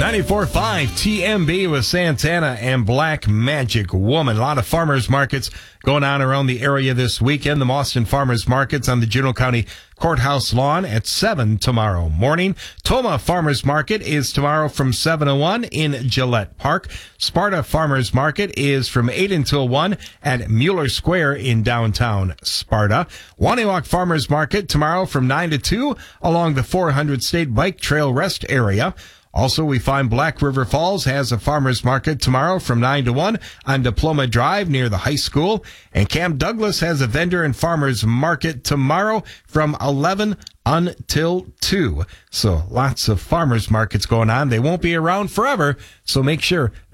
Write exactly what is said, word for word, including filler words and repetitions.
ninety-four point five T M B with Santana and Black Magic Woman. A lot of farmers markets going on around the area this weekend. The Mauston Farmers Market's on the Juneau County Courthouse lawn at seven tomorrow morning. Tomah Farmers Market is tomorrow from seven to one in Gillette Park. Sparta Farmers Market is from eight until one at Mueller Square in downtown Sparta. Waniwak Farmers Market tomorrow from nine to two along the four hundred State Bike Trail Rest area. Also, we find Black River Falls has a farmer's market tomorrow from nine to one on Diploma Drive near the high school. And Camp Douglas has a vendor and farmer's market tomorrow from eleven until two. So lots of farmer's markets going on. They won't be around forever, so make sure